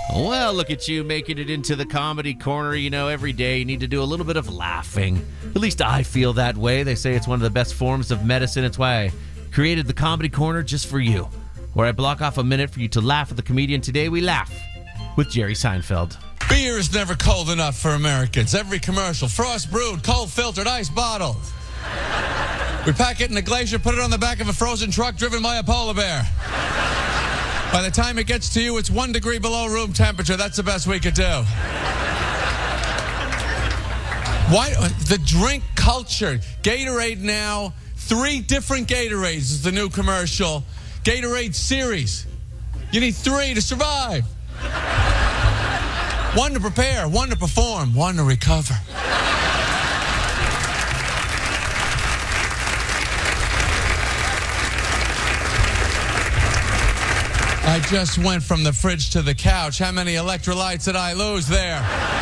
Well, look at you making it into the comedy corner. You know, every day you need to do a little bit of laughing. At least I feel that way. They say it's one of the best forms of medicine. It's why I created the comedy corner just for you, where I block off a minute for you to laugh at the comedian. Today we laugh with Jerry Seinfeld. Beer is never cold enough for Americans. Every commercial, frost brewed, cold filtered, ice bottled. We pack it in a glacier, put it on the back of a frozen truck driven by a polar bear. By the time it gets to you, it's 1 degree below room temperature. That's the best we could do. Why the drink culture? Gatorade now, 3 different Gatorades is the new commercial. Gatorade series. You need 3 to survive. 1 to prepare, 1 to perform, 1 to recover. I just went from the fridge to the couch. How many electrolytes did I lose there?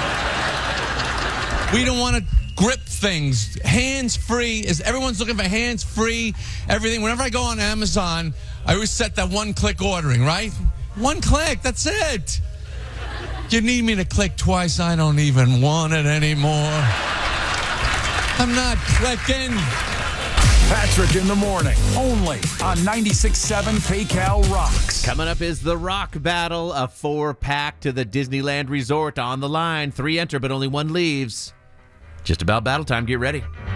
We don't want to grip things. Hands-free is everyone's looking for hands-free everything. Whenever I go on Amazon, I always set that one-click ordering, right? 1 click, that's it. You need me to click twice, I don't even want it anymore. I'm not clicking. Patrick in the morning, only on 96.7 PayCal Rocks. Coming up is the Rock Battle, a 4-pack to the Disneyland Resort on the line. 3 enter, but only 1 leaves. Just about battle time. Get ready.